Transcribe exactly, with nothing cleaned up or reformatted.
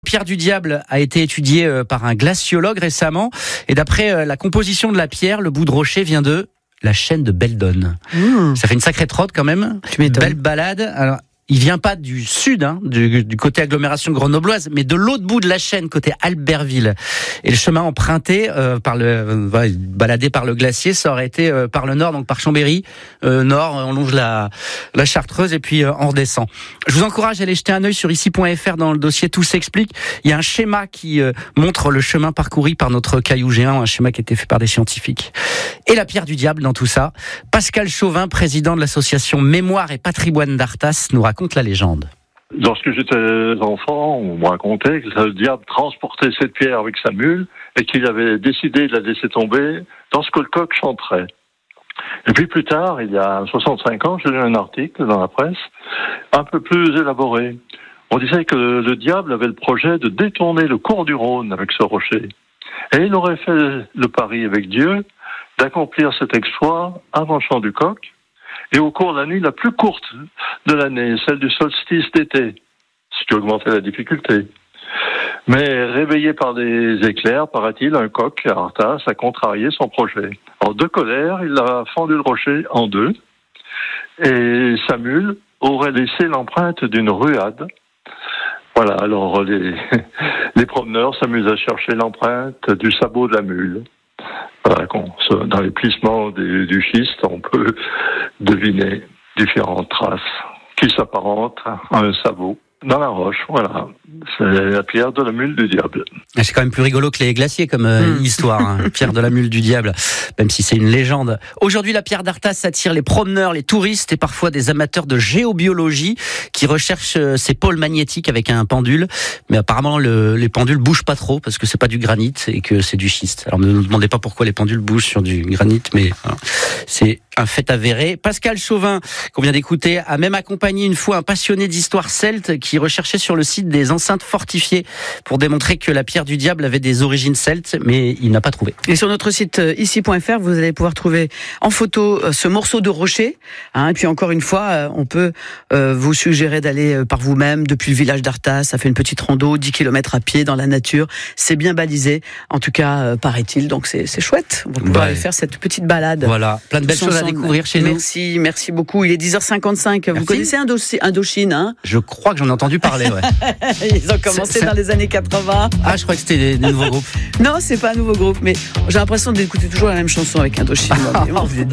pierre du diable a été étudiée euh, par un glaciologue récemment. Et d'après euh, la composition de la pierre, le bout de rocher vient de la chaîne de Beldon. Mmh. Ça fait une sacrée trotte quand même. Tu m'étonnes. Belle balade. Alors, il vient pas du sud, hein, du, du côté agglomération grenobloise, mais de l'autre bout de la chaîne, côté Albertville. Et le chemin emprunté euh, par le, euh, baladé par le glacier, ça aurait été euh, par le nord, donc par Chambéry, euh, nord, on longe la, la Chartreuse et puis euh, on redescend. Je vous encourage à aller jeter un œil sur ici point f r dans le dossier Tout s'explique. Il y a un schéma qui euh, montre le chemin parcouru par notre caillou géant, un schéma qui a été fait par des scientifiques. Et la pierre du diable dans tout ça, Pascal Chauvin, président de l'association Mémoire et Patrimoine d'Arthas, nous raconte la légende. Lorsque j'étais enfant, on me racontait que le diable transportait cette pierre avec sa mule et qu'il avait décidé de la laisser tomber lorsque le coq chanterait. Et puis plus tard, il y a soixante-cinq ans, j'ai lu un article dans la presse un peu plus élaboré. On disait que le diable avait le projet de détourner le cours du Rhône avec ce rocher. Et il aurait fait le pari avec Dieu d'accomplir cet exploit avant le chant du coq et au cours de la nuit la plus courte de l'année, celle du solstice d'été, ce qui augmentait la difficulté. Mais réveillé par des éclairs, paraît-il, un coq à Arthas a contrarié son projet. En de colère, il a fendu le rocher en deux et sa mule aurait laissé l'empreinte d'une ruade. Voilà, alors les, les promeneurs s'amusent à chercher l'empreinte du sabot de la mule. Voilà, dans les plissements du, du schiste, on peut deviner différentes traces qui s'apparentent à un sabot dans la roche. Voilà, c'est la pierre de la mule du diable. C'est quand même plus rigolo que les glaciers comme euh, mmh. histoire, hein. Pierre de la mule du diable, même si c'est une légende. Aujourd'hui, la pierre d'Arthas attire les promeneurs, les touristes et parfois des amateurs de géobiologie qui recherchent euh, ces pôles magnétiques avec un pendule. Mais apparemment, le, les pendules bougent pas trop parce que c'est pas du granit et que c'est du schiste. Alors, ne nous demandez pas pourquoi les pendules bougent sur du granit, mais hein, c'est un fait avéré. Pascal Chauvin, qu'on vient d'écouter, a même accompagné une fois un passionné d'histoire celte qui recherchait sur le site des enceintes fortifiées pour démontrer que la pierre du diable avait des origines celtes, mais il n'a pas trouvé. Et sur notre site ici point f r, vous allez pouvoir trouver en photo ce morceau de rocher. Hein, et puis encore une fois, on peut euh, vous suggérer d'aller par vous-même depuis le village d'Arthas. Ça fait une petite rando, dix kilomètres à pied dans la nature. C'est bien balisé, en tout cas, euh, paraît-il. Donc c'est, c'est chouette. On va pouvoir ouais. aller faire cette petite balade. Voilà, plein de belles choses à découvrir chez nous. Merci, merci beaucoup. Il est dix heures cinquante-cinq. Merci. Vous connaissez Indochine, hein? Je crois que j'en ai entendu parler, ouais. Ils ont commencé c'est, dans les années quatre-vingts. Ah, je crois que c'était des, des nouveaux groupes. Non, c'est pas un nouveau groupe, mais j'ai l'impression d'écouter toujours la même chanson avec Indochine.